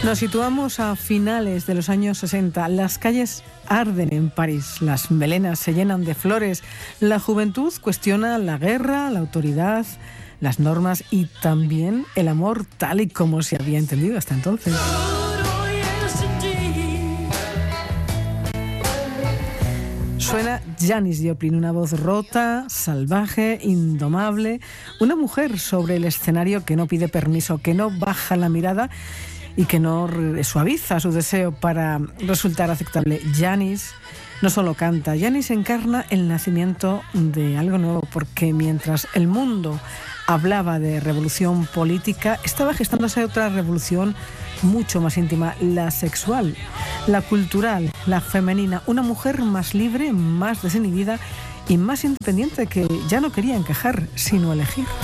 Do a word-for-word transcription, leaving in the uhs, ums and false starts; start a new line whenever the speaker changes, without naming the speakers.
Nos situamos a finales de los años sesenta. Las calles arden en París, las melenas se llenan de flores, la juventud cuestiona la guerra, la autoridad, las normas y también el amor tal y como se había entendido hasta entonces. Suena Janis Joplin, una voz rota, salvaje, indomable, una mujer sobre el escenario que no pide permiso, que no baja la mirada y que no suaviza su deseo para resultar aceptable. Janis no solo canta, Janis encarna el nacimiento de algo nuevo, porque mientras el mundo hablaba de revolución política, estaba gestándose otra revolución mucho más íntima, la sexual, la cultural, la femenina, una mujer más libre, más desinhibida y más independiente, que ya no quería encajar, sino elegir.